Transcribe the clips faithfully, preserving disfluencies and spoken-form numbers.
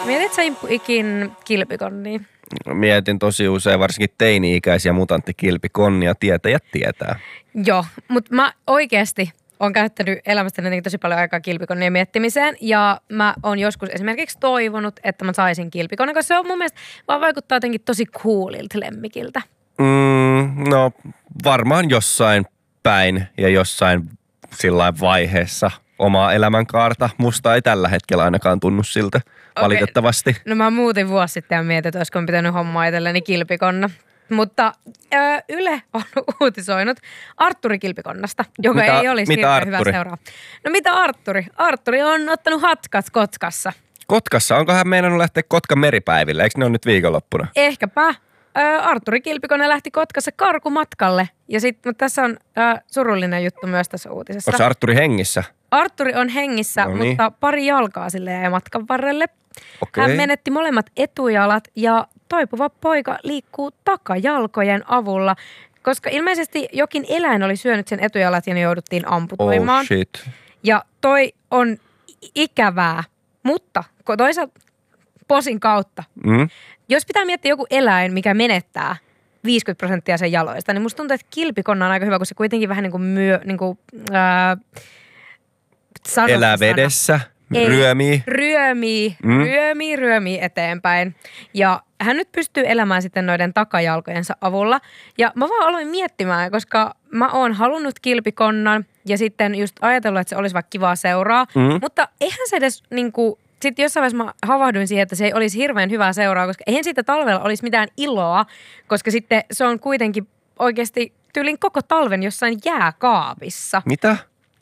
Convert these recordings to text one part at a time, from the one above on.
Mietit sä ikin kilpikonnia? Mietin tosi usein, varsinkin teini-ikäisiä mutanttikilpikonnia, tietäjät tietää. Joo, mutta mä oikeasti oon käyttänyt elämästäni tosi paljon aikaa kilpikonnien miettimiseen ja mä oon joskus esimerkiksi toivonut, että mä saisin kilpikonnen, koska se on mun mielestä vaan vaikuttaa jotenkin tosi coolilta lemmikiltä. Mm, no varmaan jossain päin ja jossain sillain vaiheessa omaa elämänkaarta. Musta ei tällä hetkellä ainakaan tunnu siltä, okay. Valitettavasti. No mä muutin vuosi sitten ja mietin, että olisiko pitänyt hommaa itselleni kilpikonna. Mutta ö, Yle on uutisoinut Artturi kilpikonnasta, joka mitä, ei olisi mitä hirveän hyvä seuraa. No mitä Artturi? Artturi on ottanut hatkat Kotkassa. Kotkassa? Onko hän meinannut lähteä Kotkan meripäiville? Eikö ne ole nyt viikonloppuna? Ehkäpä. Ö, Artturi kilpikone lähti Kotkassa karkumatkalle. Ja sitten tässä on ö, surullinen juttu myös tässä uutisessa. Onko Artturi hengissä? Artturi on hengissä, no niin. Mutta pari jalkaa sille jäi matkan varrelle. Okay. Hän menetti molemmat etujalat ja toipuva poika liikkuu takajalkojen avulla, koska ilmeisesti jokin eläin oli syönyt sen etujalat ja ne jouduttiin amputoimaan. Oh shit. Ja toi on ikävää, mutta toisaalta posin kautta. Mm. Jos pitää miettiä joku eläin, mikä menettää viisikymmentä prosenttia sen jaloista, niin musta tuntuu, että kilpikonna on aika hyvä, kun se kuitenkin vähän niin kuin myö, niin kuin, ää, elää vedessä. Ei, ryömii. Ryömii, mm. ryömii, ryömii eteenpäin. Ja hän nyt pystyy elämään sitten noiden takajalkojensa avulla. Ja mä vaan aloin miettimään, koska mä oon halunnut kilpikonnan ja sitten just ajatellut, että se olisi vaikka kivaa seuraa. Mm. Mutta eihän se edes niinku, sitten jossain vaiheessa mä havahduin siihen, että se ei olisi hirveän hyvää seuraa, koska eihän siitä talvella olisi mitään iloa, koska sitten se on kuitenkin oikeasti tyylin koko talven jossain jääkaapissa. Mitä?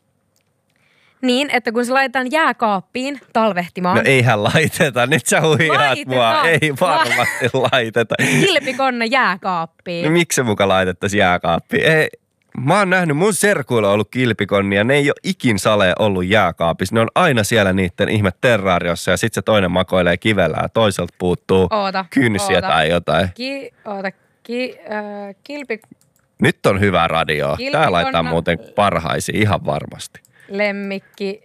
Niin, että kun se laitetaan jääkaappiin talvehtimaan. No eihän laiteta, nyt sä huijaat mua. Ei varmasti La- laiteta. Kilpikonna jääkaappiin. No miksi se muka laitettaisiin jääkaappiin? Ei, mä oon nähnyt, mun serkuilla on ollut kilpikonnia, ne ei ole ikin sale ollut jääkaapissa. Ne on aina siellä niiden ihme terraariossa ja sit se toinen makoilee kivellä ja toiselta puuttuu oota, kynsiä oota. tai jotain. Ki, oota, ki, äh, kilpi... Nyt on hyvä radio. Tää laittaa muuten parhaisiin ihan varmasti. Lemmikki,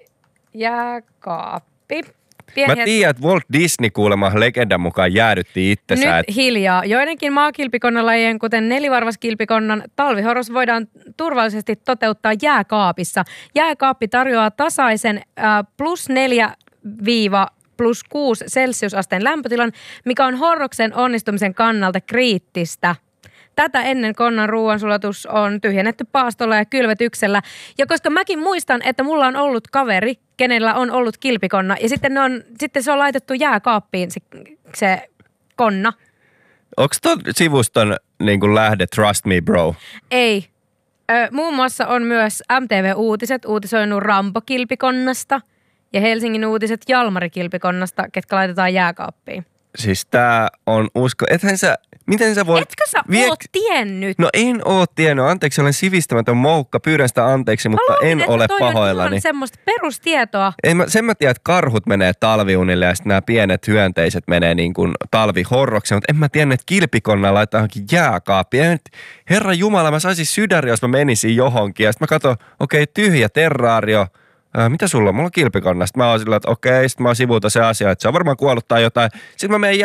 jääkaappi. Pieni Mä tiedän, että Walt Disney kuulemma legendan mukaan jäädytti itsensä. Nyt et... hiljaa. Joidenkin maakilpikonnalajien, kuten nelivarvaskilpikonnan talvihorros, voidaan turvallisesti toteuttaa jääkaapissa. Jääkaappi tarjoaa tasaisen äh, plus neljä viiva plus kuusi celsiusasteen lämpötilan, mikä on horroksen onnistumisen kannalta kriittistä. Tätä ennen konnan ruoansulatus on tyhjennetty paastolla ja kylvetyksellä. Ja koska mäkin muistan, että mulla on ollut kaveri, kenellä on ollut kilpikonna, ja sitten, ne on, sitten se on laitettu jääkaappiin se, se konna. Onko tuon sivuston niin kuin lähde Trust Me Bro? Ei. Ö, muun muassa on myös M T V-uutiset uutisoinut Rambo-kilpikonnasta ja Helsingin uutiset Jalmari-kilpikonnasta, ketkä laitetaan jääkaappiin. Siis tää on usko. Ethän sä, miten sä voit... Etkö sä Viek... oot tiennyt? No en oo tiennyt. Anteeksi, olen sivistämätön moukka. Pyydän sitä anteeksi, mutta luulin, en ole pahoillani. On ihan semmoista perustietoa. Ei, mä, sen mä tiedän, että karhut menee talviunille ja sitten nämä pienet hyönteiset menee niin kuin talvihorrokseen. Mutta en mä tiennyt, että kilpikonna laittaa johonkin jääkaappiin. Herra Jumala, mä saisin sydäri, jos mä menisin johonkin. Ja sitten mä katson, okei, okay, tyhjä terraario. Ää, mitä sulla on? Mulla on kilpikonna. Sitten mä oon sillä, että okei, sitten mä oon sivuuta se asia, että se on varmaan kuollut tai jotain. Sitten mä menen